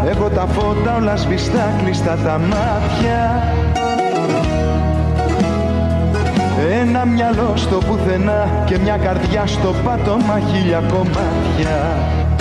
Έχω τα φώτα όλα σβηστά, κλειστά τα μάτια. Ένα μυαλό στο πουθενά και μια καρδιά στο πάτωμα, χίλια κομμάτια.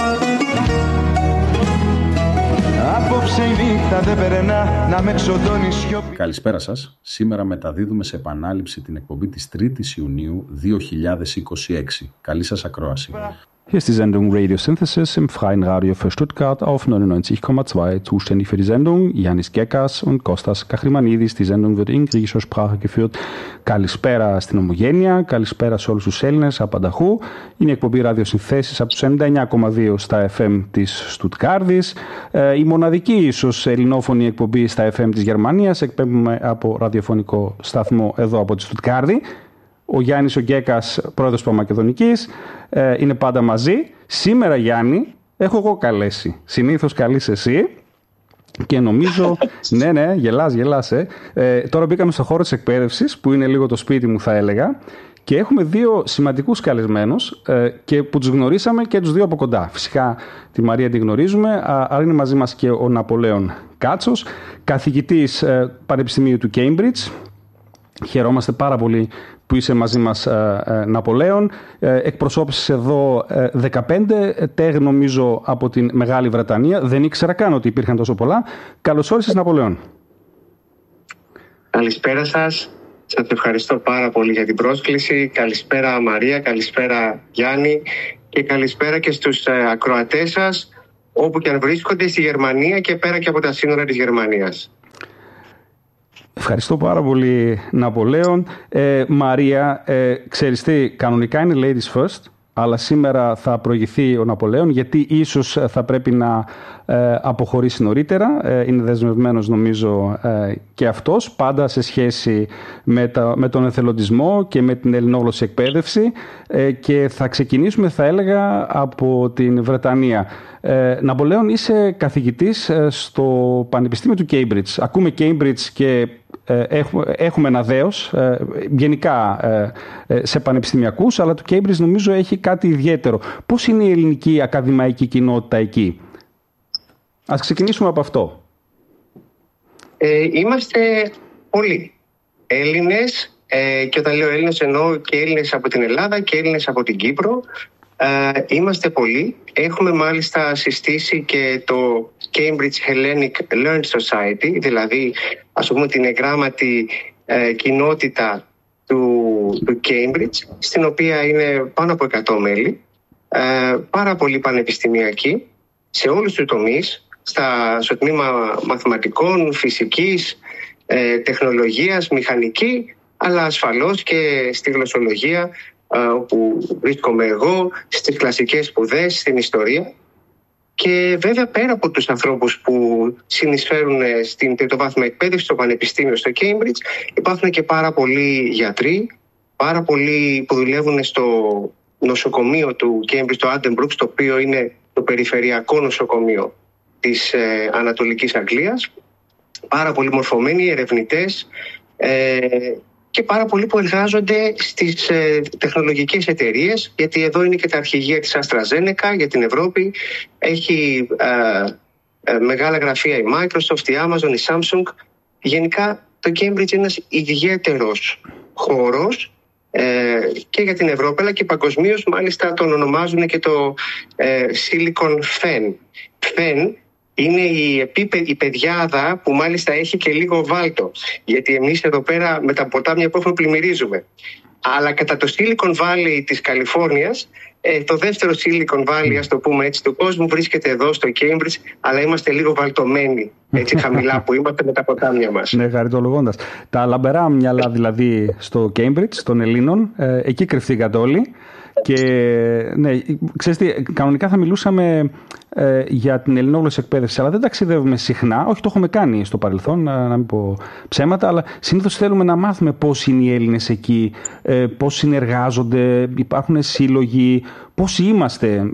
Απόψε η νύχτα δεν περνά, να με εξοντώνει σιωπή. Καλησπέρα σας. Σήμερα μεταδίδουμε σε επανάληψη την εκπομπή της 3ης Ιουνίου 2026. Καλή σας ακρόαση. Hier ist die Sendung Radio Synthesis im Freien Radio für Stuttgart auf 99,2. Zuständig für die Sendung Yannis Gekas und Kostas Kachrimanidis. Die Sendung wird in griechischer Sprache geführt. Καλησπέρα στην Ομογένεια, καλησπέρα σε όλους τους Έλληνες απανταχού. Είναι η εκπομπή ραδιοσυνθέσεις από τους 99,2 στα FM της Στουτγκάρδης. Η μοναδική ίσως ελληνόφωνη εκπομπή στα FM της Γερμανίας. Εκπέμπουμε από ραδιοφωνικό σταθμό εδώ από τη Στουτγκάρδη. Ο Γιάννης ο Γκέκας, πρόεδρος Παμακεδονικής, είναι πάντα μαζί. Σήμερα, Γιάννη, έχω εγώ καλέσει. Συνήθως καλείς εσύ και νομίζω... ναι, γελάς. Τώρα μπήκαμε στο χώρο της εκπαίδευσης, που είναι λίγο το σπίτι μου θα έλεγα, και έχουμε δύο σημαντικούς καλεσμένους και που τους γνωρίσαμε και τους δύο από κοντά. Φυσικά τη Μαρία τη γνωρίζουμε, αλλά είναι μαζί μας και ο Ναπολέων Κάτσος, καθηγητής Πανεπιστημίου του Cambridge. Χαιρόμαστε πάρα πολύ που είσαι μαζί μας, Ναπολέων. Εκπροσώπησες εδώ 15 τέγ, νομίζω, από την Μεγάλη Βρετανία. Δεν ήξερα καν ότι υπήρχαν τόσο πολλά. Καλώς όρισες, Ναπολέων. Καλησπέρα σας. Σας ευχαριστώ πάρα πολύ για την πρόσκληση. Καλησπέρα, Μαρία. Καλησπέρα, Γιάννη. Και καλησπέρα και στους ακροατές σας, όπου και αν βρίσκονται, στη Γερμανία και πέρα και από τα σύνορα της Γερμανίας. Ευχαριστώ πάρα πολύ, Ναπολέων. Μαρία, ξέρεις τι, κανονικά είναι ladies first, αλλά σήμερα θα προηγηθεί ο Ναπολέων, γιατί ίσως θα πρέπει να αποχωρήσει νωρίτερα. Είναι δεσμευμένος, νομίζω, και αυτός, πάντα σε σχέση με τον εθελοντισμό και με την ελληνόγλωση εκπαίδευση, και θα ξεκινήσουμε, θα έλεγα, από την Βρετανία. Ναπολέων, είσαι καθηγητής στο Πανεπιστήμιο του Cambridge. Ακούμε Cambridge και έχουμε ένα δέος γενικά σε πανεπιστημιακούς, αλλά το Cambridge νομίζω έχει κάτι ιδιαίτερο. Πώς είναι η ελληνική ακαδημαϊκή κοινότητα εκεί? Ας ξεκινήσουμε από αυτό. Είμαστε πολλοί Έλληνες, και όταν λέω Έλληνες εννοώ και Έλληνες από την Ελλάδα και Έλληνες από την Κύπρο. Είμαστε πολλοί. Έχουμε μάλιστα συστήσει και το Cambridge Hellenic Learned Society, δηλαδή ας πούμε την εγγράμματη κοινότητα του Cambridge, στην οποία είναι πάνω από 100 μέλη, πάρα πολλοί πανεπιστημιακοί σε όλους τους τομείς, στο τμήμα μαθηματικών, φυσικής, τεχνολογίας, μηχανική, αλλά ασφαλώς και στη γλωσσολογία, όπου βρίσκομαι εγώ, στις κλασικές σπουδές, στην ιστορία. Και βέβαια, πέρα από τους ανθρώπους που συνεισφέρουν στην τριτοβάθμια εκπαίδευση στο Πανεπιστήμιο στο Cambridge, υπάρχουν και πάρα πολλοί γιατροί, πάρα πολλοί που δουλεύουν στο νοσοκομείο του Cambridge, το Addenbrooke, το οποίο είναι το περιφερειακό νοσοκομείο της Ανατολικής Αγγλίας, πάρα πολλοί μορφωμένοι ερευνητές, και πάρα πολλοί που εργάζονται στις τεχνολογικές εταιρείες, γιατί εδώ είναι και τα αρχηγεία της AstraZeneca για την Ευρώπη. Έχει μεγάλα γραφεία η Microsoft, η Amazon, η Samsung. Γενικά το Cambridge είναι ένας ιδιαίτερος χώρος και για την Ευρώπη, αλλά και παγκοσμίως. Μάλιστα τον ονομάζουν και το Silicon Fen. Fen είναι η πεδιάδα που μάλιστα έχει και λίγο βάλτο. Γιατί εμείς εδώ πέρα με τα ποτάμια που έχουμε πλημμυρίζουμε. Αλλά κατά το Silicon Valley της Καλιφόρνιας, το δεύτερο Silicon Valley, ας το πούμε έτσι, του κόσμου, βρίσκεται εδώ στο Cambridge, αλλά είμαστε λίγο βαλτωμένοι, έτσι χαμηλά που είμαστε με τα ποτάμια μας. Ναι, χαριτολογώντας. Τα λαμπερά μυαλά δηλαδή στο Cambridge, των Ελλήνων, εκεί κρυφτήκατε όλοι. Και ναι, ξέρεις τι, κανονικά θα μιλούσαμε για την ελληνόγλωση εκπαίδευση, αλλά δεν ταξιδεύουμε συχνά. Όχι, το έχουμε κάνει στο παρελθόν, να μην πω ψέματα, αλλά συνήθως θέλουμε να μάθουμε πώς είναι οι Έλληνες εκεί, πώς συνεργάζονται, υπάρχουν σύλλογοι, πώς είμαστε.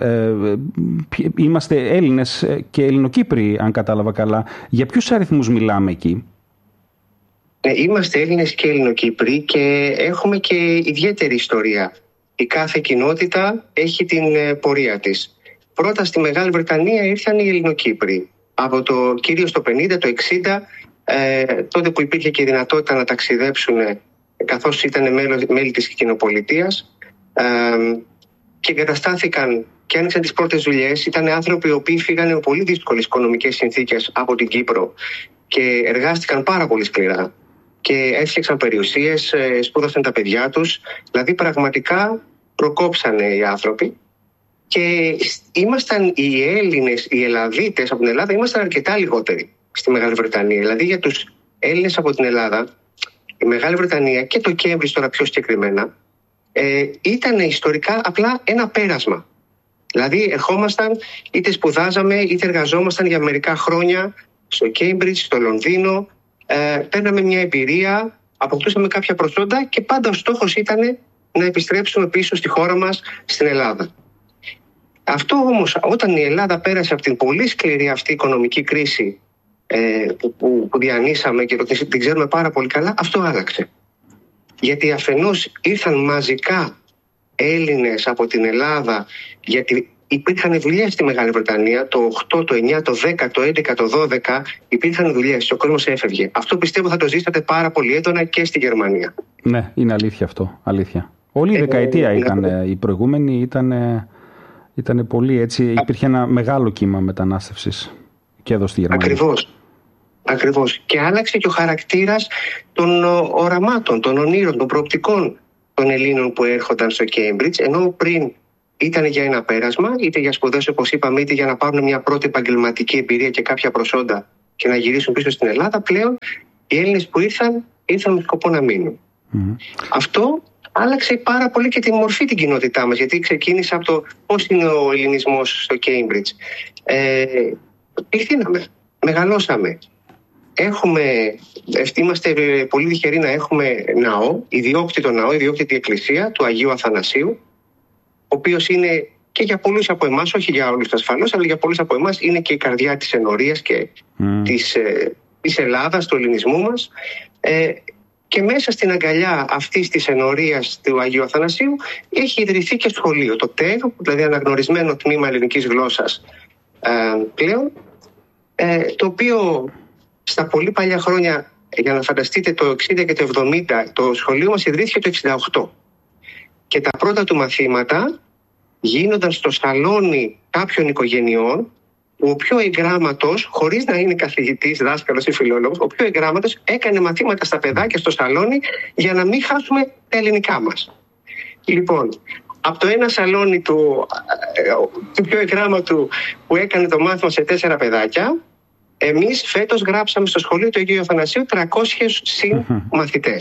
Είμαστε Έλληνες και Ελληνοκύπροι, αν κατάλαβα καλά. Για ποιους αριθμούς μιλάμε εκεί? Είμαστε Έλληνες και Ελληνοκύπροι και έχουμε και ιδιαίτερη ιστορία. Η κάθε κοινότητα έχει την πορεία της. Πρώτα στη Μεγάλη Βρετανία ήρθαν οι Ελληνοκύπροι. κυρίως το 50, το 60, τότε που υπήρχε και η δυνατότητα να ταξιδέψουν καθώς ήταν μέλη της κοινοπολιτείας, και εγκαταστάθηκαν και άνοιξαν τις πρώτες δουλειές. Ήταν άνθρωποι οι οποίοι φύγανε με πολύ δύσκολες οικονομικές συνθήκες από την Κύπρο και εργάστηκαν πάρα πολύ σκληρά και έφτιαξαν περιουσίες, σπούδασαν τα παιδιά τους. Δηλαδή πραγματικά προκόψανε οι άνθρωποι. Και ήμασταν οι Έλληνες, οι Ελλαδίτες από την Ελλάδα, ήμασταν αρκετά λιγότεροι στη Μεγάλη Βρετανία. Δηλαδή για τους Έλληνες από την Ελλάδα, η Μεγάλη Βρετανία και το Κέμπριτζ τώρα πιο συγκεκριμένα, ήταν ιστορικά απλά ένα πέρασμα. Δηλαδή ερχόμασταν, είτε σπουδάζαμε είτε εργαζόμασταν για μερικά χρόνια στο Κέμπριτζ, στο Λονδίνο, παίρναμε μια εμπειρία, αποκτούσαμε κάποια προσόντα και πάντα ο στόχος ήταν να επιστρέψουμε πίσω στη χώρα μας, στην Ελλάδα. Αυτό όμως, όταν η Ελλάδα πέρασε από την πολύ σκληρή αυτή οικονομική κρίση που διανύσαμε και την ξέρουμε πάρα πολύ καλά, αυτό άλλαξε. Γιατί αφενός ήρθαν μαζικά Έλληνες από την Ελλάδα, γιατί υπήρχαν δουλειές στη Μεγάλη Βρετανία, το 8, το 9, το 10, το 11, το 12, υπήρχαν δουλειές, ο κόσμος έφευγε. Αυτό πιστεύω θα το ζήσατε πάρα πολύ έντονα και στη Γερμανία. Ναι, είναι αλήθεια αυτό, αλήθεια. Όλη η δεκαετία η προηγούμενη ήταν πολύ έτσι, υπήρχε ένα μεγάλο κύμα μετανάστευσης και εδώ στη Γερμανία. Ακριβώς. Και άλλαξε και ο χαρακτήρας των οραμάτων, των ονείρων, των προοπτικών των Ελλήνων που έρχονταν στο Κέμπριτζ, ενώ πριν ήταν για ένα πέρασμα, είτε για σπουδές όπως είπαμε, είτε για να πάρουν μια πρώτη επαγγελματική εμπειρία και κάποια προσόντα και να γυρίσουν πίσω στην Ελλάδα, πλέον οι Έλληνες που ήρθαν με σκοπό να μείνουν. Αυτό άλλαξε πάρα πολύ και τη μορφή την κοινότητά μας, γιατί ξεκίνησε από το πώς είναι ο ελληνισμός στο Κέμπριτζ. Ήρθαμε, μεγαλώσαμε. Είμαστε πολύ τυχεροί να έχουμε ναό, ιδιόκτητο ναό, ιδιόκτητη εκκλησία του Αγίου Αθανασίου, ο οποίος είναι και για πολλούς από εμάς, όχι για όλους ασφαλώς, αλλά για πολλούς από εμάς είναι και η καρδιά της ενορίας και της Ελλάδας, του ελληνισμού μας. Και μέσα στην αγκαλιά αυτής της ενορίας του Αγίου Αθανασίου έχει ιδρυθεί και σχολείο, το ΤΕΓ, δηλαδή αναγνωρισμένο τμήμα ελληνικής γλώσσας πλέον, το οποίο στα πολύ παλιά χρόνια, για να φανταστείτε το 60 και το 70, το σχολείο μας ιδρύθηκε το 68. Και τα πρώτα του μαθήματα γίνονταν στο σαλόνι κάποιων οικογενειών, που ο πιο εγγράμματος, χωρίς να είναι καθηγητής, δάσκαλος ή φιλόλογος, ο πιο εγγράμματος έκανε μαθήματα στα παιδάκια στο σαλόνι για να μην χάσουμε τα ελληνικά μας. Λοιπόν, από το ένα σαλόνι του πιο εγγράμματου που έκανε το μάθημα σε 4 παιδάκια, εμείς φέτος γράψαμε στο σχολείο του Αγίου Αθανασίου 300 συν μαθητές.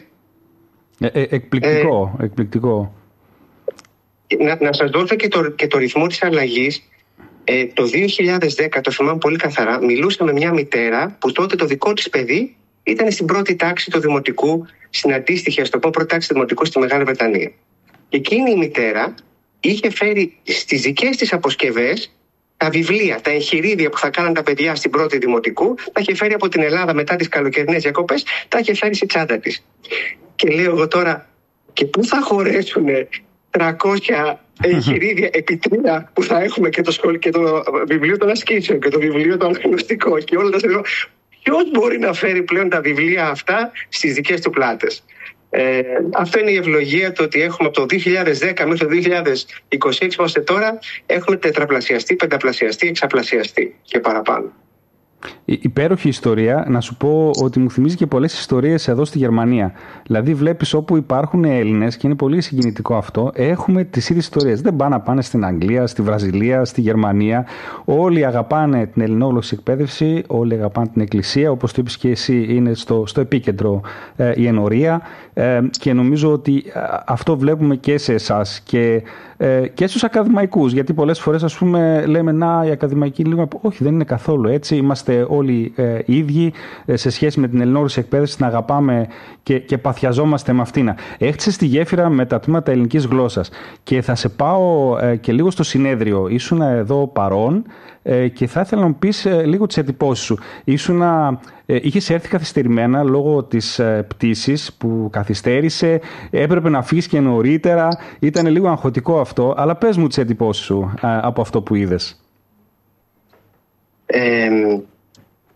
Εκπληκτικό. Να σας δώσω και το ρυθμό της αλλαγής. Το 2010, το θυμάμαι πολύ καθαρά, μιλούσα με μια μητέρα που τότε το δικό της παιδί ήταν στην πρώτη τάξη του δημοτικού, στην αντίστοιχη, ας το πω, πρώτη τάξη του δημοτικού στη Μεγάλη Βρετανία. Και εκείνη η μητέρα είχε φέρει στις δικές της αποσκευές τα βιβλία, τα εγχειρίδια που θα κάναν τα παιδιά στην πρώτη δημοτικού, τα είχε φέρει από την Ελλάδα μετά τις καλοκαιρινές διακοπές, τα είχε φέρει στη τσάντα της. Και λέω εγώ τώρα, και πού θα χωρέσουν 300 εγχειρίδια επί 3 που θα έχουμε και το σχολείο και το βιβλίο των ασκήσεων και το βιβλίο των αγνωστικών και όλα τα σχολεία. Ποιος μπορεί να φέρει πλέον τα βιβλία αυτά στις δικές του πλάτες? Αυτό είναι η ευλογία του ότι έχουμε από το 2010 μέχρι το 2026 ώστε τώρα έχουμε τετραπλασιαστεί, πενταπλασιαστεί, εξαπλασιαστεί και παραπάνω. Υπέροχη ιστορία. Να σου πω ότι μου θυμίζει και πολλές ιστορίες εδώ στη Γερμανία. Δηλαδή βλέπεις όπου υπάρχουν Έλληνες και είναι πολύ συγκινητικό αυτό. Έχουμε τις ίδιες ιστορίες. Δεν πάνε να πάνε στην Αγγλία, στη Βραζιλία, στη Γερμανία. Όλοι αγαπάνε την ελληνόγλωσση εκπαίδευση, όλοι αγαπάνε την εκκλησία. Όπως το είπες και εσύ, είναι στο επίκεντρο η ενορία. Και νομίζω ότι αυτό βλέπουμε και σε εσάς και στους ακαδημαϊκούς. Γιατί πολλές φορές ας πούμε λέμε να η ακαδημαϊκή λίγο, όχι, δεν είναι καθόλου έτσι. Είμαστε όλοι ίδιοι σε σχέση με την ελληνόγλωσση εκπαίδευση, την αγαπάμε και παθιαζόμαστε με αυτήν. Έχτισες τη γέφυρα με τα τμήματα ελληνικής γλώσσας και θα σε πάω και λίγο στο συνέδριο. Ήσουν εδώ παρόν και θα ήθελα να μου πεις λίγο τις εντυπώσεις σου. Είχες έρθει καθυστερημένα λόγω της πτήσης που καθυστέρησε, έπρεπε να φύγεις και νωρίτερα, ήταν λίγο αγχωτικό αυτό, αλλά πες μου τις εντυπώσεις σου από αυτό που είδες.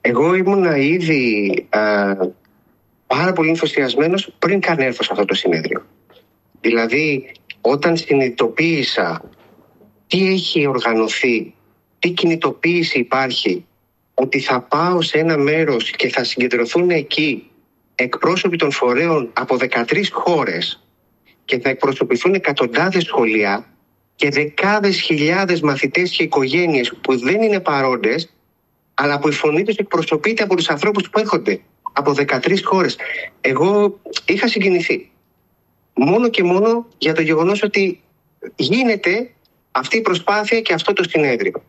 Εγώ ήμουν ήδη πάρα πολύ ενθουσιασμένος πριν καν έρθω σε αυτό το συνέδριο. Δηλαδή, όταν συνειδητοποίησα τι έχει οργανωθεί, τι κινητοποίηση υπάρχει, ότι θα πάω σε ένα μέρος και θα συγκεντρωθούν εκεί εκπρόσωποι των φορέων από 13 χώρες και θα εκπροσωπηθούν εκατοντάδες σχολεία και δεκάδες χιλιάδες μαθητές και οικογένειες που δεν είναι παρόντες, αλλά που η φωνή τους εκπροσωπείται από τους ανθρώπους που έρχονται από 13 χώρες. Εγώ είχα συγκινηθεί. Μόνο και μόνο για το γεγονός ότι γίνεται αυτή η προσπάθεια και αυτό το συνέδριο.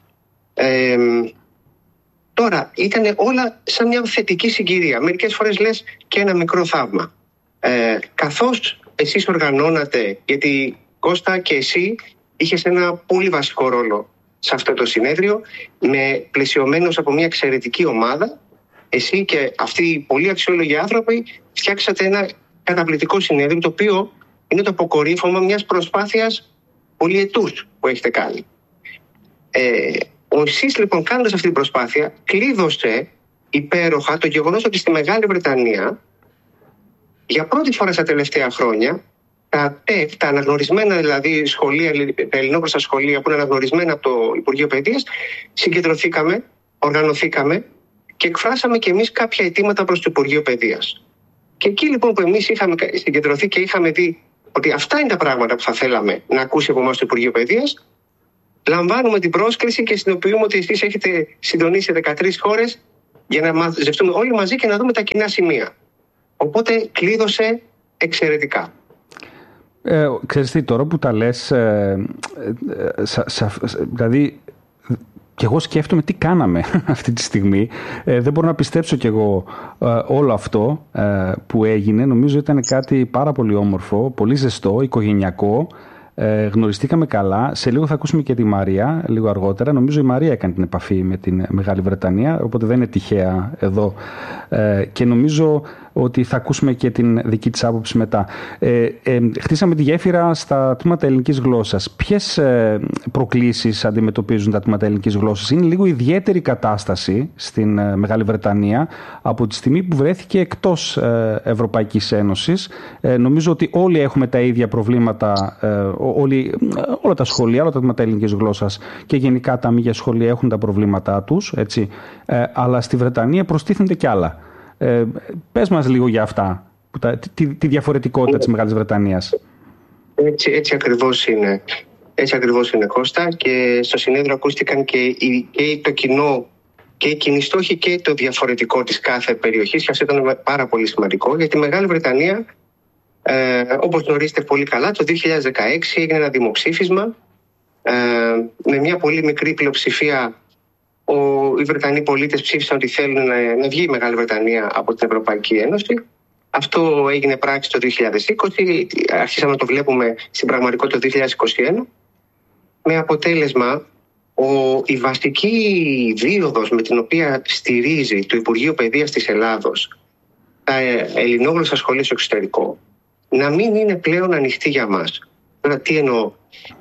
Τώρα, ήταν όλα σαν μια θετική συγκυρία. Μερικές φορές λες και ένα μικρό θαύμα. Καθώς εσείς οργανώνατε, γιατί Κώστα και εσύ είχες ένα πολύ βασικό ρόλο σε αυτό το συνέδριο, με πλαισιωμένος από μια εξαιρετική ομάδα, εσύ και αυτοί οι πολύ αξιόλογοι άνθρωποι φτιάξατε ένα καταπληκτικό συνέδριο, το οποίο είναι το αποκορύφωμα μιας προσπάθειας πολυετούς που έχετε κάνει. Εσείς λοιπόν, κάνοντας αυτή την προσπάθεια, κλείδωσε υπέροχα το γεγονός ότι στη Μεγάλη Βρετανία για πρώτη φορά στα τελευταία χρόνια τα ΤΕΦ, τα αναγνωρισμένα δηλαδή σχολεία, τα ελληνόγλωσσα σχολεία που είναι αναγνωρισμένα από το Υπουργείο Παιδείας, συγκεντρωθήκαμε, οργανωθήκαμε και εκφράσαμε και εμείς κάποια αιτήματα προς το Υπουργείο Παιδείας. Και εκεί λοιπόν που εμείς είχαμε συγκεντρωθεί και είχαμε δει ότι αυτά είναι τα πράγματα που θα θέλαμε να ακούσει από εμάς το Υπουργείο Παιδείας, λαμβάνουμε την πρόσκληση και συνειδητοποιούμε ότι εσείς έχετε συντονίσει 13 χώρες για να μαζευτούμε όλοι μαζί και να δούμε τα κοινά σημεία. Οπότε κλείδωσε εξαιρετικά. Ξέρεις τι, τώρα που τα λες, δηλαδή και εγώ σκέφτομαι τι κάναμε αυτή τη στιγμή. Δεν μπορώ να πιστέψω κι εγώ όλο αυτό που έγινε. Νομίζω ήταν κάτι πάρα πολύ όμορφο, πολύ ζεστό, οικογενειακό. Γνωριστήκαμε καλά. Σε λίγο θα ακούσουμε και τη Μαρία, λίγο αργότερα. Νομίζω η Μαρία έκανε την επαφή με την Μεγάλη Βρετανία, οπότε δεν είναι τυχαία εδώ. Και νομίζω ότι θα ακούσουμε και την δική της άποψη μετά. Χτίσαμε τη γέφυρα στα τμήματα ελληνικής γλώσσας. Ποιες προκλήσεις αντιμετωπίζουν τα τμήματα ελληνικής γλώσσας? Είναι λίγο ιδιαίτερη κατάσταση στην Μεγάλη Βρετανία από τη στιγμή που βρέθηκε εκτός Ευρωπαϊκής Ένωσης. Νομίζω ότι όλοι έχουμε τα ίδια προβλήματα, όλα τα σχολεία, όλα τα τμήματα ελληνικής γλώσσας και γενικά τα μη σχολεία έχουν τα προβλήματά τους, έτσι. Αλλά στη Βρετανία προστίθενται κι άλλα. Πες μας λίγο για αυτά, τη διαφορετικότητα της Μεγάλης Βρετανίας. Έτσι ακριβώς είναι. Έτσι ακριβώς είναι, Κώστα. Και στο συνέδριο ακούστηκαν και το κοινό και οι κοινοί στόχοι και το διαφορετικό της κάθε περιοχής. Και αυτό ήταν πάρα πολύ σημαντικό, γιατί η Μεγάλη Βρετανία, όπως γνωρίζετε πολύ καλά, το 2016 έγινε ένα δημοψήφισμα με μια πολύ μικρή πλειοψηφία. Οι Βρετανοί πολίτες ψήφισαν ότι θέλουν να βγει η Μεγάλη Βρετανία από την Ευρωπαϊκή Ένωση. Αυτό έγινε πράξη το 2020, αρχίσαμε να το βλέπουμε στην πραγματικότητα το 2021, με αποτέλεσμα η βασική δίωδος με την οποία στηρίζει το Υπουργείο Παιδείας της Ελλάδος τα ελληνόγλωσσα σχολεία στο εξωτερικό να μην είναι πλέον ανοιχτή για μας. Τώρα τι εννοώ?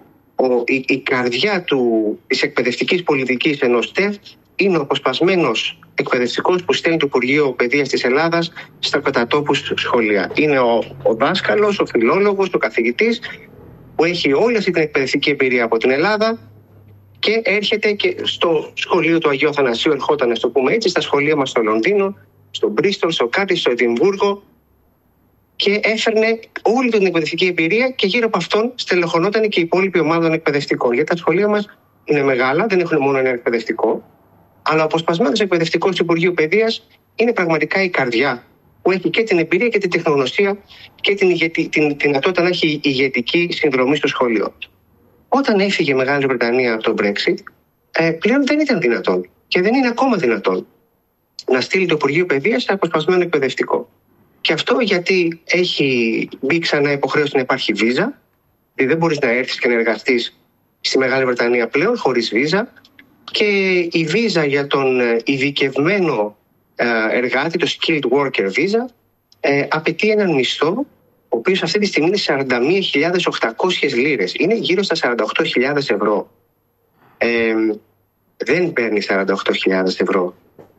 Η καρδιά της εκπαιδευτικής πολιτικής ενός ΤΕΦ είναι ο αποσπασμένος εκπαιδευτικός που στέλνει το Υπουργείο Παιδείας της Ελλάδας στα κατατόπους σχολεία. Είναι ο δάσκαλος, ο φιλόλογος, ο καθηγητής που έχει όλη αυτή την εκπαιδευτική εμπειρία από την Ελλάδα και έρχεται και στο σχολείο του Αγίου Αθανασίου, ερχόταν, να το πούμε έτσι, στα σχολεία μας στο Λονδίνο, στο Μπρίστολ, στο Κάρντιφ, στο Εδιμβούργο, και έφερνε όλη την εκπαιδευτική εμπειρία και γύρω από αυτόν στελεχωνόταν και η υπόλοιπη ομάδα των εκπαιδευτικών. Γιατί τα σχολεία μας είναι μεγάλα, δεν έχουν μόνο ένα εκπαιδευτικό, αλλά ο αποσπασμένος εκπαιδευτικός του Υπουργείου Παιδείας είναι πραγματικά η καρδιά που έχει και την εμπειρία και την τεχνογνωσία και την δυνατότητα να έχει ηγετική συνδρομή στο σχολείο. Όταν έφυγε η Μεγάλη Βρετανία από το Brexit, πλέον δεν ήταν δυνατόν και δεν είναι ακόμα δυνατόν να στείλει το Υπουργείο Παιδείας σε αποσπασμένο εκπαιδευτικό. Και αυτό γιατί έχει μπει ξανά υποχρέωση να υπάρχει βίζα, δηλαδή δεν μπορείς να έρθεις και να εργαστείς στη Μεγάλη Βρετανία πλέον χωρίς βίζα, και η βίζα για τον ειδικευμένο εργάτη, το skilled worker visa, απαιτεί έναν μισθό, ο οποίος αυτή τη στιγμή είναι 41.800 λίρες. Είναι γύρω στα 48.000 ευρώ. Δεν παίρνει 48.000 ευρώ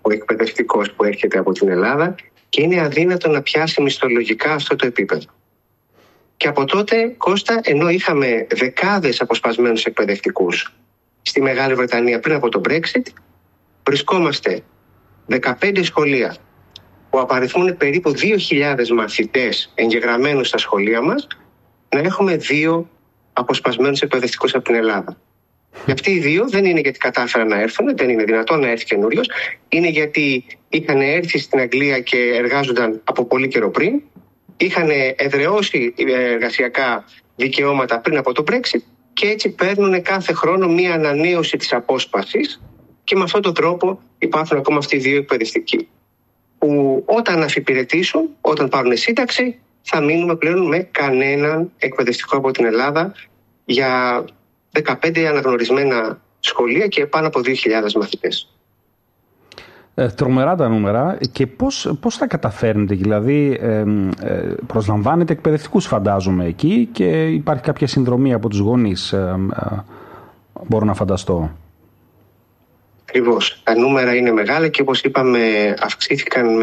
ο εκπαιδευτικός που έρχεται από την Ελλάδα και είναι αδύνατο να πιάσει μισθολογικά αυτό το επίπεδο. Και από τότε, Κώστα, ενώ είχαμε δεκάδες αποσπασμένους εκπαιδευτικούς στη Μεγάλη Βρετανία πριν από το Brexit, βρισκόμαστε 15 σχολεία που απαριθμούν περίπου 2.000 μαθητές εγγεγραμμένους στα σχολεία μας, να έχουμε 2 αποσπασμένους εκπαιδευτικούς από την Ελλάδα. Και αυτοί οι 2 δεν είναι γιατί κατάφεραν να έρθουν, δεν είναι δυνατόν να έρθει καινούριος, είναι γιατί είχαν έρθει στην Αγγλία και εργάζονταν από πολύ καιρό πριν, είχαν εδραιώσει εργασιακά δικαιώματα πριν από το Brexit και έτσι παίρνουν κάθε χρόνο μία ανανέωση της απόσπασης και με αυτόν τον τρόπο υπάρχουν ακόμα αυτοί οι 2 εκπαιδευτικοί που όταν αφιπηρετήσουν, όταν πάρουν σύνταξη, θα μείνουμε πλέον με κανέναν εκπαιδευτικό από την Ελλάδα για 15 αναγνωρισμένα σχολεία και πάνω από 2.000 μαθητές. Τρομερά τα νούμερα. Και πώς τα καταφέρνετε, δηλαδή προσλαμβάνετε εκπαιδευτικούς φαντάζομαι εκεί και υπάρχει κάποια συνδρομή από τους γονείς, μπορώ να φανταστώ. Ακριβώς. Τα νούμερα είναι μεγάλα και όπως είπαμε αυξήθηκαν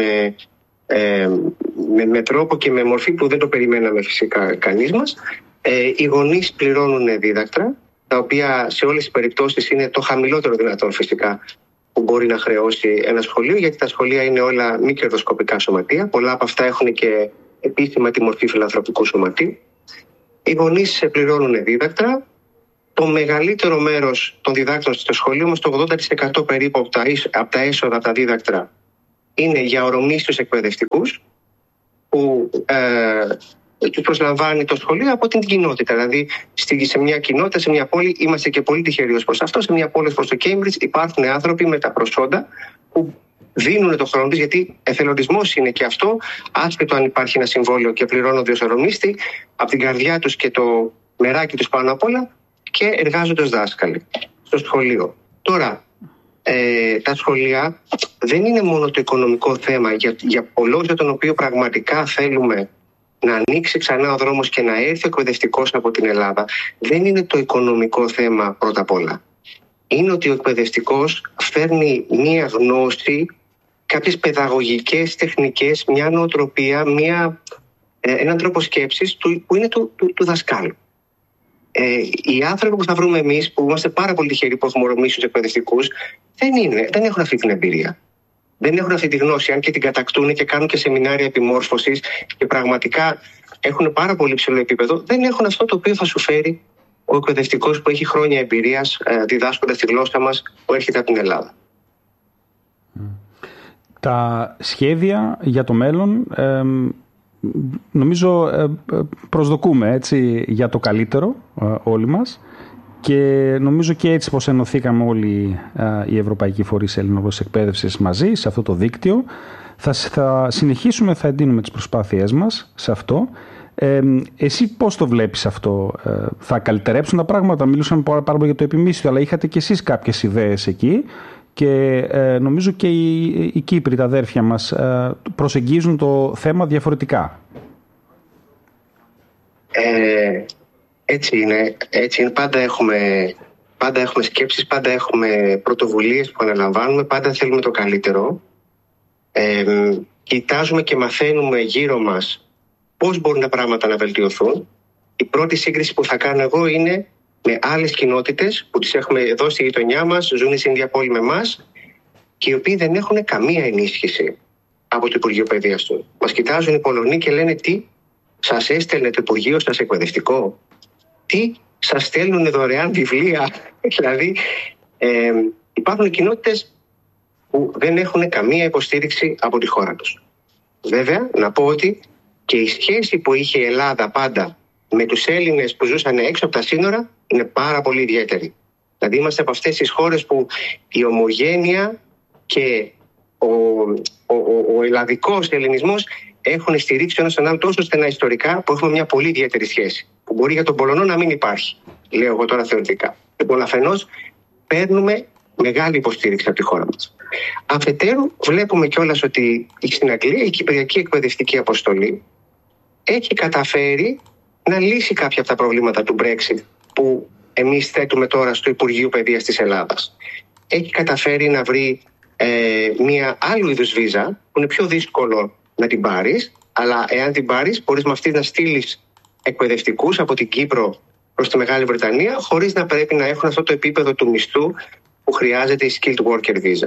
με τρόπο και με μορφή που δεν το περιμέναμε φυσικά κανείς μας. Οι γονείς πληρώνουν δίδακτρα, τα οποία σε όλες τις περιπτώσεις είναι το χαμηλότερο δυνατόν φυσικά που μπορεί να χρεώσει ένα σχολείο, γιατί τα σχολεία είναι όλα μη κερδοσκοπικά σωματεία. Πολλά από αυτά έχουν και επίσημα τη μορφή φιλανθρωπικού σωματείου. Οι γονείς πληρώνουν δίδακτρα. Το μεγαλύτερο μέρος των διδάκτρων στο σχολείο, όμως το 80% περίπου από τα έσοδα από τα δίδακτρα, είναι για ορομίστους εκπαιδευτικούς που τους προσλαμβάνει το σχολείο από την κοινότητα. Δηλαδή, σε μια κοινότητα, σε μια πόλη, είμαστε και πολύ τυχεροί ως προς αυτό. Σε μια πόλη προς το Cambridge υπάρχουν άνθρωποι με τα προσόντα που δίνουν το χρόνο τους, γιατί εθελοντισμός είναι και αυτό, άσχετο αν υπάρχει ένα συμβόλαιο και πληρώνονται ως ορομίστοι, από την καρδιά τους και το μεράκι τους πάνω απ' όλα και εργάζονται ως δάσκαλοι στο σχολείο. Τώρα, τα σχολεία δεν είναι μόνο το οικονομικό θέμα, για λόγους για τον οποίο πραγματικά θέλουμε να ανοίξει ξανά ο δρόμος και να έρθει ο εκπαιδευτικός από την Ελλάδα. Δεν είναι το οικονομικό θέμα πρώτα απ' όλα. Είναι ότι ο εκπαιδευτικός φέρνει μία γνώση, κάποιες παιδαγωγικές τεχνικές, μια νοοτροπία, έναν τρόπο σκέψης που είναι του δασκάλου. Οι άνθρωποι που θα βρούμε εμείς, που είμαστε πάρα πολύ τυχεροί που έχουμε ορομήσει εκπαιδευτικούς, δεν έχουν αυτή την εμπειρία. Δεν έχουν αυτή τη γνώση, αν και την κατακτούν και κάνουν και σεμινάρια επιμόρφωσης και πραγματικά έχουν πάρα πολύ ψηλό επίπεδο, δεν έχουν αυτό το οποίο θα σου φέρει ο εκπαιδευτικός που έχει χρόνια εμπειρίας διδάσκοντας τη γλώσσα μας, που έρχεται από την Ελλάδα. Τα σχέδια για το μέλλον νομίζω προσδοκούμε έτσι, για το καλύτερο όλοι μας. Και νομίζω και έτσι πως ενωθήκαμε όλοι οι ευρωπαϊκοί φορείς ελληνικής εκπαίδευσης μαζί σε αυτό το δίκτυο. Θα συνεχίσουμε, θα εντείνουμε τις προσπάθειές μας σε αυτό. Εσύ πώς το βλέπεις αυτό, θα καλυτερέψουν τα πράγματα? Μιλούσαμε πάρα πολύ για το επιμίσθιο, αλλά είχατε και εσείς κάποιες ιδέες εκεί και νομίζω και οι Κύπροι, τα αδέρφια μας, προσεγγίζουν το θέμα διαφορετικά. Έτσι είναι. Πάντα έχουμε σκέψεις, πάντα έχουμε πρωτοβουλίες που αναλαμβάνουμε, πάντα θέλουμε το καλύτερο. Κοιτάζουμε και μαθαίνουμε γύρω μας πώς μπορούν τα πράγματα να βελτιωθούν. Η πρώτη σύγκριση που θα κάνω εγώ είναι με άλλες κοινότητες που τις έχουμε εδώ στη γειτονιά μας, ζουν στην ίδια πόλη με εμάς και οι οποίοι δεν έχουν καμία ενίσχυση από το Υπουργείο Παιδείας του. Μας κοιτάζουν οι Πολωνοί και λένε τι, σας έστελνε το Υπουργείο σας εκπαιδευτικό? Τι, σας στέλνουν δωρεάν βιβλία? Δηλαδή υπάρχουν κοινότητες που δεν έχουν καμία υποστήριξη από τη χώρα τους. Βέβαια, να πω ότι και η σχέση που είχε η Ελλάδα πάντα με τους Έλληνες που ζούσαν έξω από τα σύνορα είναι πάρα πολύ ιδιαίτερη. Δηλαδή είμαστε από αυτές τις χώρες που η ομογένεια και ο ελλαδικός ελληνισμός έχουν στηρίξει ένας τον άλλο τόσο στενά ιστορικά που έχουμε μια πολύ ιδιαίτερη σχέση. Που μπορεί για τον Πολωνό να μην υπάρχει, λέω εγώ τώρα θεωρητικά. Λοιπόν, αφενός παίρνουμε μεγάλη υποστήριξη από τη χώρα μας. Αφετέρου, βλέπουμε κιόλας ότι στην Αγγλία η Κυπριακή Εκπαιδευτική Αποστολή έχει καταφέρει να λύσει κάποια από τα προβλήματα του Brexit που εμείς θέτουμε τώρα στο Υπουργείο Παιδείας της Ελλάδας. Έχει καταφέρει να βρει μια άλλου είδους βίζα που είναι πιο δύσκολο να την πάρεις, αλλά εάν την πάρεις μπορείς με αυτή να στείλεις εκπαιδευτικούς από την Κύπρο προς τη Μεγάλη Βρετανία χωρίς να πρέπει να έχουν αυτό το επίπεδο του μισθού που χρειάζεται η Skilled Worker Visa.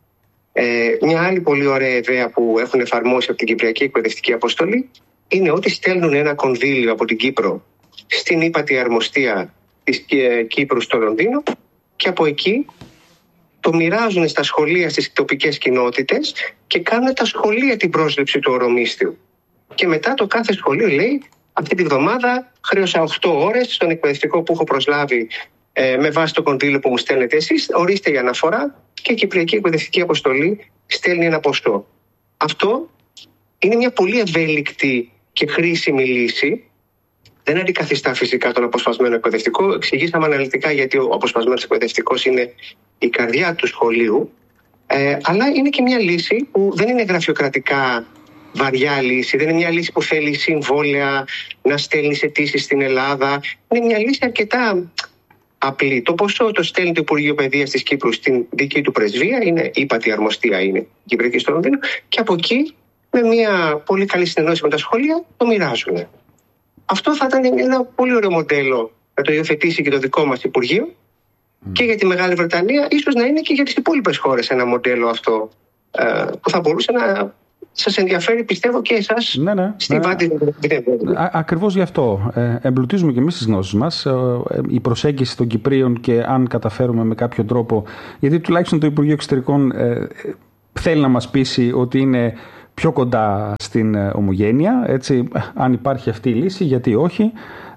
Μια άλλη πολύ ωραία ιδέα που έχουν εφαρμόσει από την Κυπριακή Εκπαιδευτική Αποστολή είναι ότι στέλνουν ένα κονδύλιο από την Κύπρο στην ύπατη αρμοστία της Κύπρου στο Λονδίνο και από εκεί το μοιράζουν στα σχολεία, στις τοπικές κοινότητες και κάνουν τα σχολεία την πρόσληψη του ορομίσθιου. Και μετά το κάθε σχολείο λέει αυτή τη βδομάδα χρέωσα 8 ώρες στον εκπαιδευτικό που έχω προσλάβει με βάση το κονδύλιο που μου στέλνετε εσείς, ορίστε η αναφορά και η Κυπριακή Εκπαιδευτική Αποστολή στέλνει ένα ποσό. Αυτό είναι μια πολύ ευέλικτη και χρήσιμη λύση. Δεν αντικαθιστά φυσικά τον αποσπασμένο εκπαιδευτικό. Εξηγήσαμε αναλυτικά γιατί ο αποσπασμένος εκπαιδευτικός είναι η καρδιά του σχολείου. Αλλά είναι και μια λύση που δεν είναι γραφειοκρατικά βαριά λύση. Δεν είναι μια λύση που θέλει συμβόλαια, να στέλνει αιτήσεις στην Ελλάδα. Είναι μια λύση αρκετά απλή. Το ποσό το στέλνει το Υπουργείο Παιδείας της Κύπρου στην δική του πρεσβεία. Είναι ύπατη αρμοστία, είναι η Κυπριακή στο Λονδίνο. Και από εκεί, με μια πολύ καλή συνεννόηση με τα σχολεία, το μοιράζουν. Αυτό θα ήταν ένα πολύ ωραίο μοντέλο να το υιοθετήσει και το δικό μας Υπουργείο και για τη Μεγάλη Βρετανία, ίσως να είναι και για τις υπόλοιπες χώρες ένα μοντέλο αυτό που θα μπορούσε να σας ενδιαφέρει, πιστεύω, και εσάς στη βάτη. Ακριβώς γι' αυτό. Εμπλουτίζουμε και εμείς τις γνώσεις μας. Η προσέγγιση των Κυπρίων και αν καταφέρουμε με κάποιο τρόπο, γιατί τουλάχιστον το Υπουργείο Εξωτερικών θέλει να μας πείσει ότι είναι πιο κοντά στην ομογένεια, έτσι, αν υπάρχει αυτή η λύση, γιατί όχι,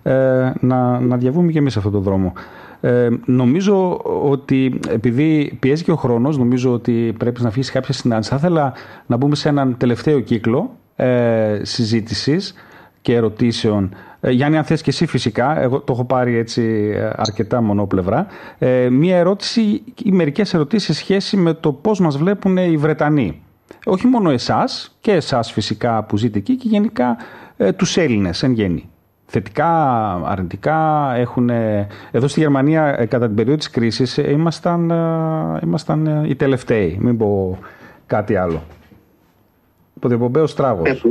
να διαβούμε και εμείς αυτόν τον δρόμο. Νομίζω ότι επειδή πιέζει και ο χρόνος, νομίζω ότι πρέπει να αφήσει κάποια συνάντηση. Θα ήθελα να μπούμε σε έναν τελευταίο κύκλο συζήτησης και ερωτήσεων. Γιάννη, αν θες και εσύ φυσικά, εγώ το έχω πάρει έτσι αρκετά μονόπλευρα. Μία ερώτηση ή μερικές ερωτήσεις σε σχέση με το πώς μας βλέπουν οι Βρετανοί. Όχι μόνο εσάς, και εσάς φυσικά που ζείτε εκεί και γενικά τους Έλληνες εν γέννη. Θετικά, αρνητικά έχουν... Εδώ στη Γερμανία κατά την περίοδο της κρίσης ήμασταν οι τελευταίοι, μην πω κάτι άλλο. Υποδιοπομπαίος τράγος.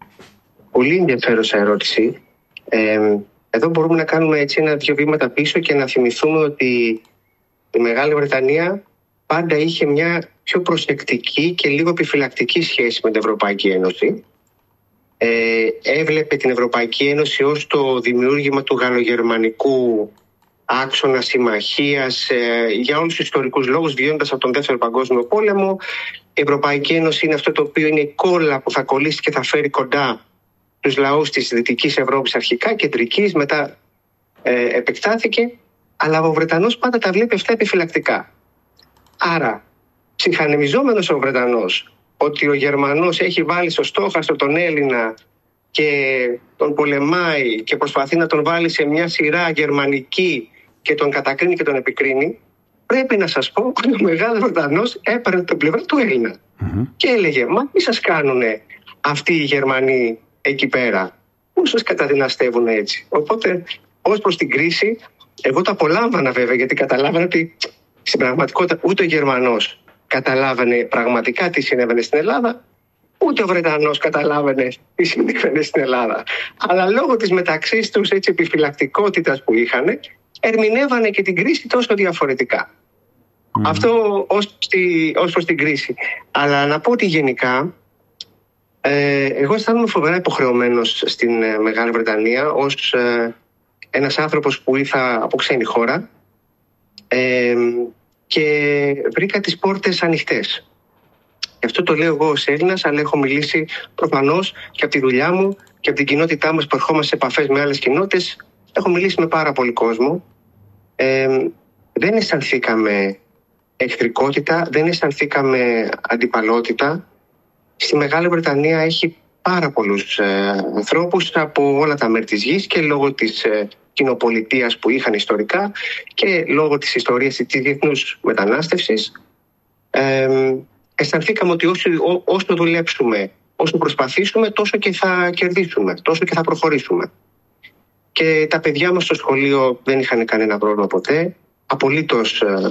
Πολύ ενδιαφέρουσα ερώτηση. Εδώ μπορούμε να κάνουμε έτσι 1-2 βήματα πίσω και να θυμηθούμε ότι η Μεγάλη Βρετανία πάντα είχε μια πιο προσεκτική και λίγο επιφυλακτική σχέση με την Ευρωπαϊκή Ένωση. Έβλεπε την Ευρωπαϊκή Ένωση ως το δημιούργημα του γαλλογερμανικού άξονα συμμαχίας για όλους τους ιστορικούς λόγους, βγαίνοντας από τον Δεύτερο Παγκόσμιο Πόλεμο. Η Ευρωπαϊκή Ένωση είναι αυτό το οποίο είναι η κόλλα που θα κολλήσει και θα φέρει κοντά τους λαούς της Δυτικής Ευρώπης αρχικά, κεντρικής, μετά επεκτάθηκε, αλλά ο Βρετανός πάντα τα βλέπει αυτά επιφυλακτικά. Άρα, ψυχανεμιζόμενος ο Βρετανός ότι ο Γερμανός έχει βάλει στο στόχαστρο τον Έλληνα και τον πολεμάει και προσπαθεί να τον βάλει σε μια σειρά γερμανική και τον κατακρίνει και τον επικρίνει, πρέπει να σας πω ότι ο Μεγάλος Βρετανός έπαιρνε την πλευρά του Έλληνα και έλεγε, μα τι σας κάνουνε αυτοί οι Γερμανοί εκεί πέρα, πού σας καταδυναστεύουν έτσι. Οπότε, ως προς την κρίση, εγώ το απολάμβανα βέβαια, γιατί καταλάβανα ότι στην πραγματικότητα ούτε ο Γερμανός καταλάβαινε πραγματικά τι συνέβαινε στην Ελλάδα, ούτε ο Βρετανός καταλάβαινε τι συνέβαινε στην Ελλάδα. Αλλά λόγω της μεταξύ τους έτσι επιφυλακτικότητας που είχαν, ερμηνεύανε και την κρίση τόσο διαφορετικά. Αυτό ως προς την κρίση. Αλλά να πω ότι γενικά, εγώ αισθάνομαι φοβερά υποχρεωμένος στην Μεγάλη Βρετανία ως ένας άνθρωπος που ήρθα από ξένη χώρα και βρήκα τις πόρτες ανοιχτές. Γι' αυτό το λέω εγώ ως Έλληνας, αλλά έχω μιλήσει προφανώς και από τη δουλειά μου και από την κοινότητά μας που ερχόμαστε σε επαφές με άλλες κοινότητες. Έχω μιλήσει με πάρα πολύ κόσμο. Δεν αισθανθήκαμε εχθρικότητα, δεν αισθανθήκαμε αντιπαλότητα. Στη Μεγάλη Βρετανία έχει πάρα πολλούς ανθρώπους από όλα τα μέρη της γης και λόγω της κοινοπολιτείας που είχαν ιστορικά και λόγω της ιστορίας της διεθνούς μετανάστευσης. Αισθανθήκαμε ότι όσο δουλέψουμε, όσο προσπαθήσουμε, τόσο και θα κερδίσουμε, τόσο και θα προχωρήσουμε. Και τα παιδιά μας στο σχολείο δεν είχαν κανένα πρόβλημα ποτέ, απολύτως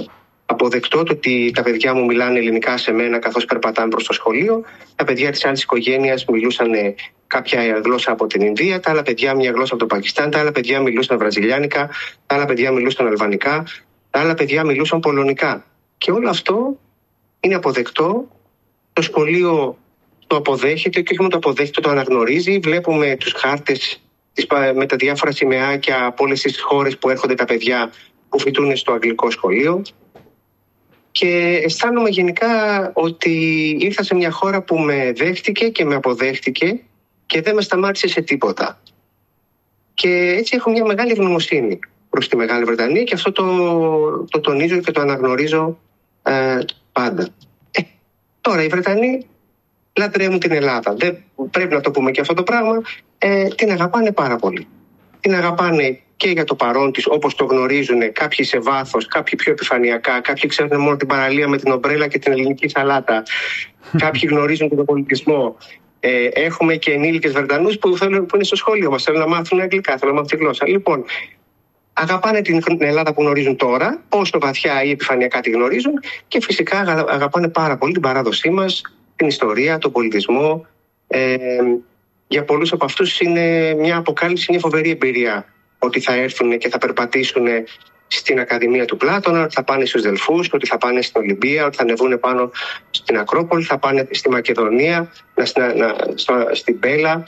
αποδεκτό το ότι τα παιδιά μου μιλάνε ελληνικά σε μένα καθώς περπατάνε προς το σχολείο. Τα παιδιά της άλλης οικογένειας μιλούσαν κάποια γλώσσα από την Ινδία, τα άλλα παιδιά μια γλώσσα από το Πακιστάν, τα άλλα παιδιά μιλούσαν βραζιλιάνικα, τα άλλα παιδιά μιλούσαν αλβανικά, τα άλλα παιδιά μιλούσαν πολωνικά. Και όλο αυτό είναι αποδεκτό. Το σχολείο το αποδέχεται και όχι μόνο το αποδέχεται, το αναγνωρίζει. Βλέπουμε τους χάρτες με τα διάφορα σημαίακια από όλες τις χώρες που έρχονται τα παιδιά που φοιτούν στο αγγλικό σχολείο. Και αισθάνομαι γενικά ότι ήρθα σε μια χώρα που με δέχτηκε και με αποδέχτηκε και δεν με σταμάτησε σε τίποτα. Και έτσι έχω μια μεγάλη ευγνωμοσύνη προς τη Μεγάλη Βρετανία και αυτό το τονίζω και το αναγνωρίζω πάντα. Τώρα οι Βρετανοί λατρεύουν την Ελλάδα. Δεν πρέπει να το πούμε και αυτό το πράγμα. Την αγαπάνε πάρα πολύ. Την αγαπάνε και για το παρόν της, όπως το γνωρίζουν, κάποιοι σε βάθος, κάποιοι πιο επιφανειακά, κάποιοι ξέρουν μόνο την παραλία με την ομπρέλα και την ελληνική σαλάτα, κάποιοι γνωρίζουν τον πολιτισμό. Έχουμε και ενήλικες Βρετανούς που είναι στο σχολείο μας, θέλουν να μάθουν αγγλικά, θέλουν να μάθουν τη γλώσσα. Λοιπόν, αγαπάνε την Ελλάδα που γνωρίζουν τώρα, όσο βαθιά ή επιφανειακά τη γνωρίζουν, και φυσικά αγαπάνε πάρα πολύ την παράδοσή μας, την ιστορία, τον πολιτισμό. Για πολλούς από αυτούς είναι μια αποκάλυψη, μια φοβερή εμπειρία ότι θα έρθουν και θα περπατήσουν στην Ακαδημία του Πλάτωνα, ότι θα πάνε στους Δελφούς, ότι θα πάνε στην Ολυμπία, ότι θα ανεβούν πάνω στην Ακρόπολη, θα πάνε στη Μακεδονία, στην Πέλα.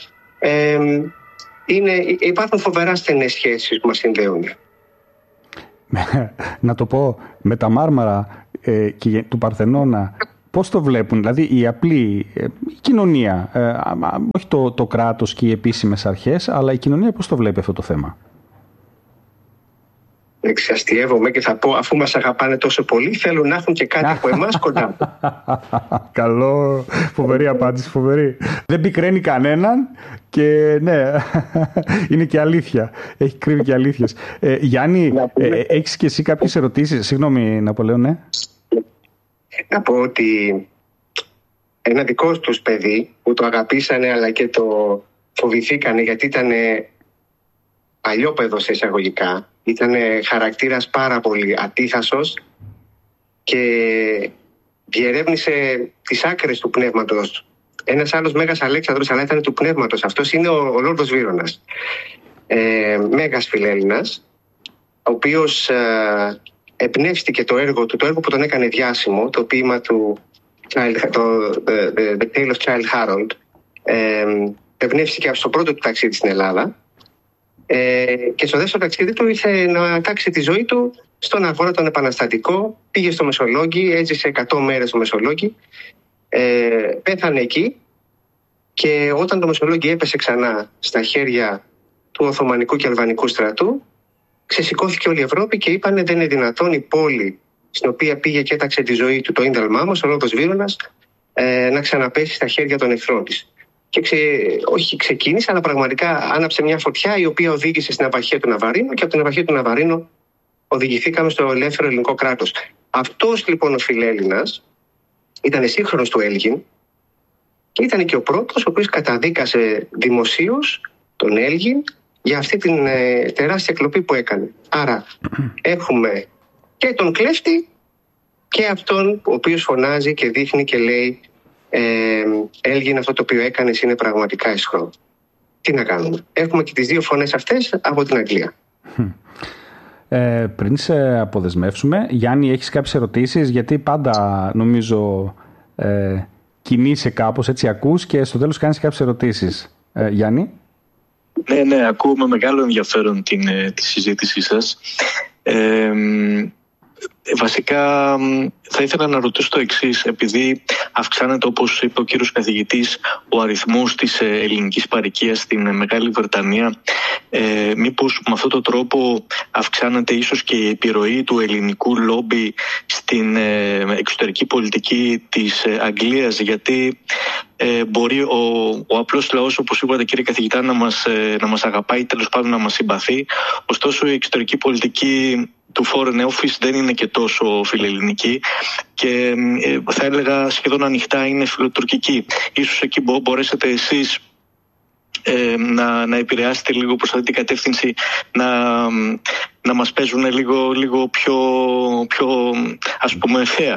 Υπάρχουν φοβερά στενές σχέσεις που μας συνδέουν. Να το πω, με τα Μάρμαρα και του Παρθενώνα, πώς το βλέπουν, δηλαδή η απλή η κοινωνία, όχι το κράτος και οι επίσημες αρχές, αλλά η κοινωνία πώς το βλέπει αυτό το θέμα? Αστειεύομαι και θα πω, αφού μας αγαπάνε τόσο πολύ, θέλουν να έχουν και κάτι από εμάς κοντά. Καλό, φοβερή απάντηση, φοβερή. Δεν πικραίνει κανέναν και ναι, είναι και αλήθεια. Έχει κρύβει και αλήθειες. Γιάννη, έχεις και εσύ κάποιες ερωτήσεις? Συγγνώμη, Ναπολέον, ναι. Να πω ότι ένα δικό τους παιδί που το αγαπήσανε αλλά και το φοβηθήκανε γιατί ήταν παλιόπαιδο σε εισαγωγικά, ήταν χαρακτήρας πάρα πολύ ατίθασος και διερεύνησε τις άκρες του πνεύματος. Ένας άλλος Μέγας Αλέξανδρος, αλλά ήταν του πνεύματος. Αυτός είναι ο Λόρδος Βύρωνας. Μέγας Φιλέλληνας, ο οποίος εμπνεύστηκε το έργο του, το έργο που τον έκανε διάσημο, το ποίημα του The Tale of Childe Harold. Εμπνεύστηκε στο πρώτο του ταξίδι στην Ελλάδα και στο δεύτερο ταξίδι του ήρθε να τάξει τη ζωή του στον αγώνα τον επαναστατικό. Πήγε στο Μεσολόγγι, έζησε 100 μέρες στο Μεσολόγγι, πέθανε εκεί και όταν το Μεσολόγγι έπεσε ξανά στα χέρια του Οθωμανικού και Αλβανικού στρατού, ξεσηκώθηκε όλη η Ευρώπη και είπανε δεν είναι δυνατόν η πόλη στην οποία πήγε και έταξε τη ζωή του το ίνταλμά μας, ο Λόρδος Βύρωνας, να ξαναπέσει στα χέρια των εχθρών της. Και όχι ξεκίνησε, αλλά πραγματικά άναψε μια φωτιά η οποία οδήγησε στην απαρχία του Ναβαρίνου και από την απαρχία του Ναβαρίνου οδηγηθήκαμε στο ελεύθερο ελληνικό κράτος. Αυτός λοιπόν ο Φιλέλληνας ήταν σύγχρονος του Έλγιν και ήταν και ο πρώτος ο οποίος καταδίκασε δημοσίως τον Έλγιν για αυτή την τεράστια κλοπή που έκανε. Άρα έχουμε και τον κλέφτη και αυτόν ο οποίος φωνάζει και δείχνει και λέει Έλγιν, αυτό το οποίο έκανες είναι πραγματικά αισχρό. Τι να κάνουμε? Έχουμε και τις δύο φωνές αυτές από την Αγγλία. Πριν σε αποδεσμεύσουμε, Γιάννη, έχεις κάποιες ερωτήσεις? Γιατί πάντα νομίζω κινείσαι κάπως, έτσι ακούς και στο τέλος κάνεις κάποιες ερωτήσεις. Γιάννη? Ναι, ακούω με μεγάλο ενδιαφέρον τη συζήτησή σας. Βασικά θα ήθελα να ρωτήσω το εξής, επειδή αυξάνεται, όπως είπε ο κύριος καθηγητής, ο αριθμός της ελληνικής παροικίας στην Μεγάλη Βρετανία, μήπως με αυτόν τον τρόπο αυξάνεται ίσως και η επιρροή του ελληνικού λόμπι στην εξωτερική πολιτική της Αγγλίας, γιατί μπορεί ο απλός λαός, όπως είπατε κύριε καθηγητά, να μας αγαπάει, τέλος πάντων να μας συμπαθεί, ωστόσο η εξωτερική πολιτική του Foreign Office δεν είναι και τόσο φιλελληνική και θα έλεγα σχεδόν ανοιχτά είναι φιλοτουρκική. Ίσως εκεί μπορέσετε εσείς να επηρεάσετε λίγο προς αυτή την κατεύθυνση, να μας παίζουν λίγο πιο ας πούμε fair.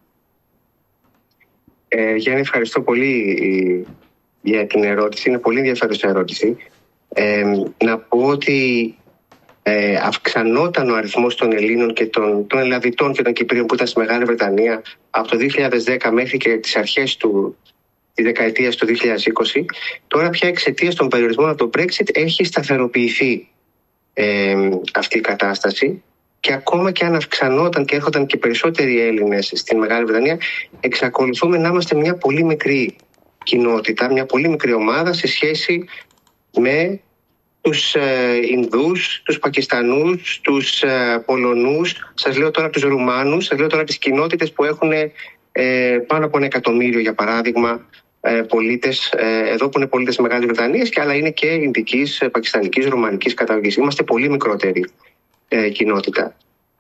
Γιάννη, ευχαριστώ πολύ για την ερώτηση. Είναι πολύ ενδιαφέρουσα ερώτηση. Να πω ότι αυξανόταν ο αριθμός των Ελλήνων και των Ελλαδιτών και των Κυπρίων που ήταν στη Μεγάλη Βρετανία από το 2010 μέχρι και τις αρχές της δεκαετίας του 2020. Τώρα πια εξαιτίας των περιορισμών από το Brexit έχει σταθεροποιηθεί αυτή η κατάσταση, και ακόμα και αν αυξανόταν και έρχονταν και περισσότεροι Έλληνες στην Μεγάλη Βρετανία, εξακολουθούμε να είμαστε μια πολύ μικρή κοινότητα, μια πολύ μικρή ομάδα σε σχέση με τους Ινδούς, τους Πακιστανούς, τους Πολωνούς, σας λέω τώρα τους Ρουμάνους, σας λέω τώρα τις κοινότητες που έχουν πάνω από 1 εκατομμύριο, για παράδειγμα, πολίτες εδώ, που είναι πολίτες της Μεγάλης Βρετανίας, και άλλα είναι και Ινδικής, Πακιστανικής, Ρουμανικής καταγωγής. Είμαστε πολύ μικρότερη κοινότητα.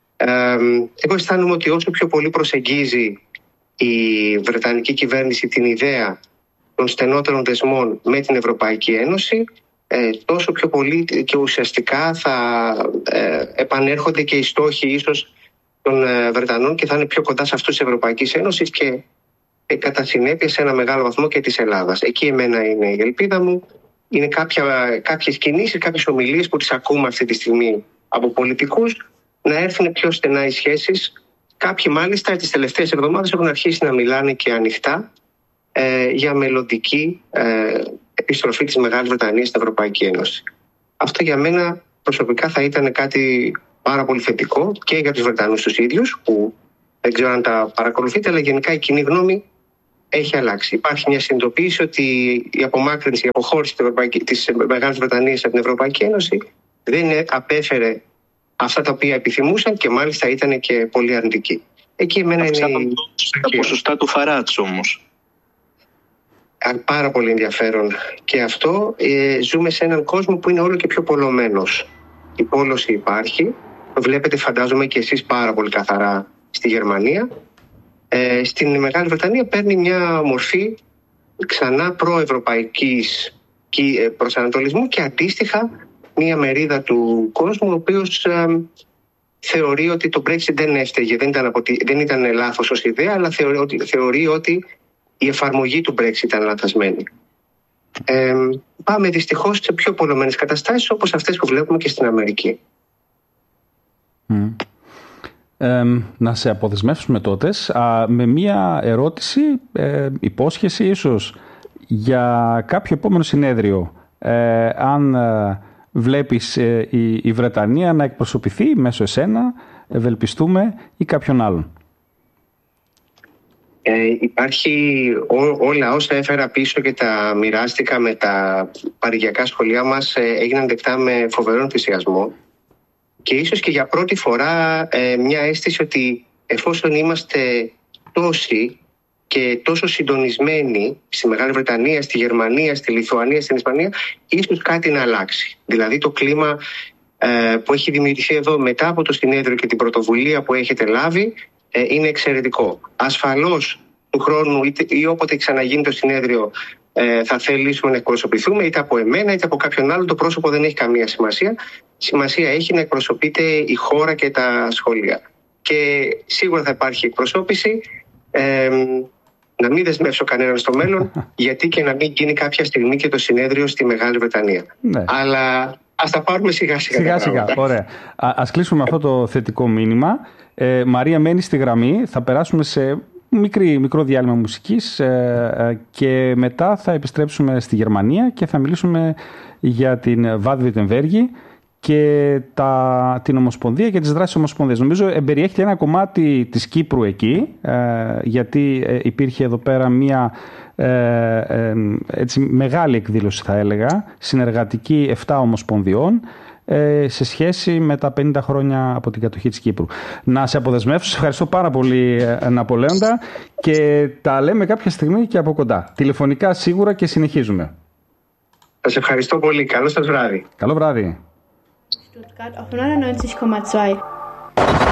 Εγώ αισθάνομαι ότι όσο πιο πολύ προσεγγίζει η Βρετανική κυβέρνηση την ιδέα των στενότερων δεσμών με την Ευρωπαϊκή Ένωση, τόσο πιο πολύ και ουσιαστικά θα επανέρχονται και οι στόχοι ίσως των Βρετανών και θα είναι πιο κοντά σε αυτούς της Ευρωπαϊκής Ένωσης και κατά συνέπεια σε ένα μεγάλο βαθμό και της Ελλάδας. Εκεί εμένα είναι η ελπίδα μου. Είναι κάποιες κινήσεις, κάποιες ομιλίες που τις ακούμε αυτή τη στιγμή από πολιτικούς, να έρθουν πιο στενά οι σχέσεις. Κάποιοι μάλιστα τις τελευταίες εβδομάδες έχουν αρχίσει να μιλάνε και ανοιχτά για μελλοντική επιστροφή της Μεγάλης Βρετανίας στην Ευρωπαϊκή Ένωση. Αυτό για μένα προσωπικά θα ήταν κάτι πάρα πολύ θετικό και για τους Βρετανούς τους ίδιους, που δεν ξέρω αν τα παρακολουθείτε, αλλά γενικά η κοινή γνώμη έχει αλλάξει. Υπάρχει μια συνειδητοποίηση ότι η απομάκρυνση, η αποχώρηση της Μεγάλης Βρετανίας από την Ευρωπαϊκή Ένωση δεν απέφερε αυτά τα οποία επιθυμούσαν και μάλιστα ήταν και πολύ αρνητική. Εκεί εμένα είναι τα ποσοστά του Φαράτζ όμως. Πάρα πολύ ενδιαφέρον και αυτό. Ζούμε σε έναν κόσμο που είναι όλο και πιο πολλωμένος. Η πόλωση υπάρχει. Το βλέπετε, φαντάζομαι, και εσείς πάρα πολύ καθαρά στη Γερμανία. Στην Μεγάλη Βρετανία παίρνει μια μορφή ξανά προευρωπαϊκής προσανατολισμού και αντίστοιχα μια μερίδα του κόσμου, ο οποίος θεωρεί ότι το Brexit δεν έφταιγε, δεν ήταν λάθος ως ιδέα, αλλά θεωρεί ότι η εφαρμογή του Brexit ήταν λανθασμένη. Πάμε δυστυχώς σε πιο πολλωμένες καταστάσεις όπως αυτές που βλέπουμε και στην Αμερική. Να σε αποδεσμεύσουμε τότε με μία ερώτηση, υπόσχεση ίσως για κάποιο επόμενο συνέδριο, αν βλέπεις η Βρετανία να εκπροσωπηθεί μέσω εσένα, ευελπιστούμε, ή κάποιον άλλον. Υπάρχει όλα όσα έφερα πίσω και τα μοιράστηκα με τα παρηγιακά σχολεία μας, έγιναν δεκτά με φοβερό ενθουσιασμό και ίσως και για πρώτη φορά μια αίσθηση ότι εφόσον είμαστε τόσοι και τόσο συντονισμένοι στη Μεγάλη Βρετανία, στη Γερμανία, στη Λιθουανία, στην Ισπανία, ίσως κάτι να αλλάξει. Δηλαδή το κλίμα που έχει δημιουργηθεί εδώ μετά από το συνέδριο και την πρωτοβουλία που έχετε λάβει είναι εξαιρετικό. Ασφαλώς του χρόνου ή όποτε ξαναγίνει το συνέδριο θα θελήσουμε να εκπροσωπηθούμε είτε από εμένα είτε από κάποιον άλλο. Το πρόσωπο δεν έχει καμία σημασία. Σημασία έχει να εκπροσωπείται η χώρα και τα σχολεία. Και σίγουρα θα υπάρχει εκπροσώπηση. Να μην δεσμεύσω κανέναν στο μέλλον, γιατί και να μην γίνει κάποια στιγμή και το συνέδριο στη Μεγάλη Βρετανία. Ναι. Αλλά ας τα πάρουμε σιγά σιγά. Ωραία. Ας κλείσουμε αυτό το θετικό μήνυμα. Μαρία μένει στη γραμμή. Θα περάσουμε σε μικρό διάλειμμα μουσικής και μετά θα επιστρέψουμε στη Γερμανία και θα μιλήσουμε για την Βάδη-Βιρτεμβέργη και την Ομοσπονδία και τις δράσεις Ομοσπονδίας. Νομίζω εμπεριέχεται ένα κομμάτι της Κύπρου εκεί, γιατί υπήρχε εδώ πέρα μια έτσι, μεγάλη εκδήλωση, θα έλεγα, συνεργατική 7 Ομοσπονδιών, σε σχέση με τα 50 χρόνια από την κατοχή της Κύπρου. Να σε αποδεσμεύσω, σε ευχαριστώ πάρα πολύ, Ναπολέοντα, και τα λέμε κάποια στιγμή και από κοντά. Τηλεφωνικά σίγουρα και συνεχίζουμε. Σας ευχαριστώ πολύ. Καλό σας βράδυ. Καλό βράδυ. Stuttgart auf 99,2.